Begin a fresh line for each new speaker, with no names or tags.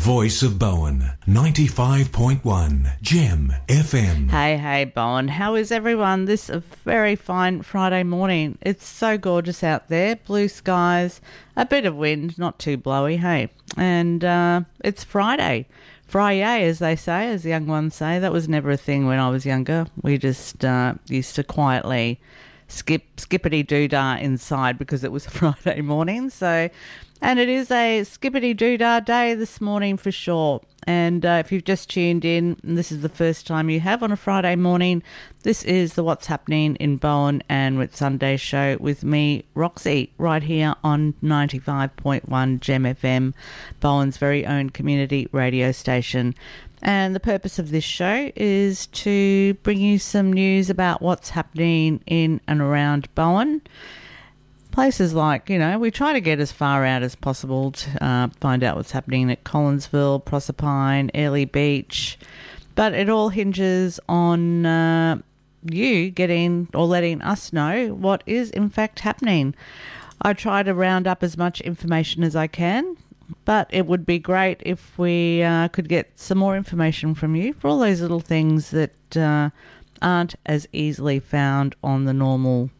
Voice of Bowen, 95.1 Gem FM.
Hey, Bowen. How is everyone? This is a very fine Friday morning. It's so gorgeous out there. Blue skies, a bit of wind, not too blowy, hey. And it's Friday. Friday, as they say, as the young ones say. That was never a thing when I was younger. We just used to quietly skippity-doo-dah inside because it was a Friday morning. And it is a skippity-doo-dah day this morning for sure. And if you've just tuned in, and this is the first time you have on a Friday morning, this is the What's Happening in Bowen and Whitsunday show with me, Roxy, right here on 95.1 Gem FM, Bowen's very own community radio station. And the purpose of this show is to bring you some news about what's happening in and around Bowen. Places like, we try to get as far out as possible to find out what's happening at Collinsville, Proserpine, Airlie Beach. But it all hinges on you getting or letting us know what is in fact happening. I try to round up as much information as I can, but it would be great if we could get some more information from you for all those little things that aren't as easily found on the normal